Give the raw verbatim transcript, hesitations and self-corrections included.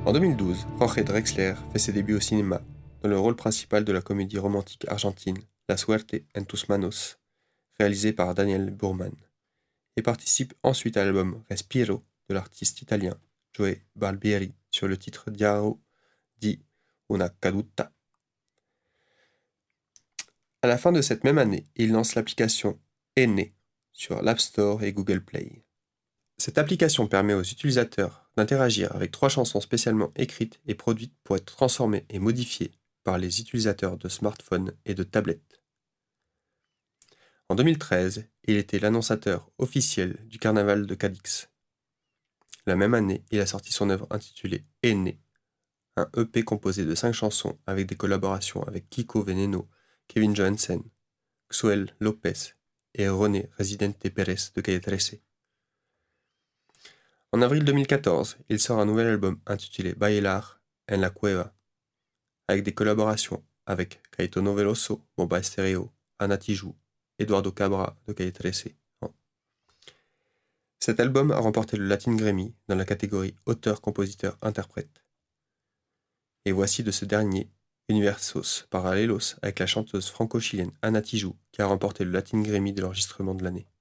En deux mille douze, Jorge Drexler fait ses débuts au cinéma dans le rôle principal de la comédie romantique argentine La suerte en tus manos, réalisée par Daniel Burman, et participe ensuite à l'album Respiro de l'artiste italien Joe Barbieri sur le titre Diario di una caduta. À la fin de cette même année, il lance l'application Enne sur l'App Store et Google Play. Cette application permet aux utilisateurs d'interagir avec trois chansons spécialement écrites et produites pour être transformées et modifiées par les utilisateurs de smartphones et de tablettes. En deux mille treize, il était l'annonciateur officiel du carnaval de Cadix. La même année, il a sorti son œuvre intitulée Enne, un E P composé de cinq chansons avec des collaborations avec Kiko Veneno, Kevin Johansen, Xuel Lopez et René Residente Pérez de Calle trece. En avril deux mille quatorze, il sort un nouvel album intitulé Bailar en la Cueva, avec des collaborations avec Caetano Veloso, Bomba Estéreo, Ana Tijoux, Eduardo Cabra de Calle trece. Cet album a remporté le Latin Grammy dans la catégorie auteur-compositeur-interprète. Et voici de ce dernier, Universos Paralelos, avec la chanteuse franco-chilienne Ana Tijoux, qui a remporté le Latin Grammy de l'enregistrement de l'année.